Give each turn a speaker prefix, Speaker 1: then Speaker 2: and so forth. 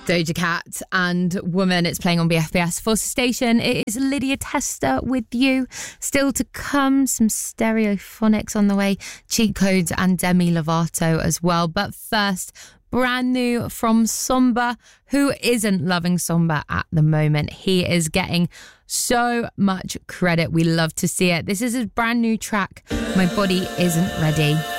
Speaker 1: Doja Cat and Woman. It's playing on BFBS Force Station. It is Lydia Testa with you. Still to come, some Stereophonics on the way, Cheat Codes and Demi Lovato as well. But first, brand new from Somba. Who isn't loving Somba at the moment? He is getting so much credit. We love to see it. This is his brand new track, My Body Isn't Ready.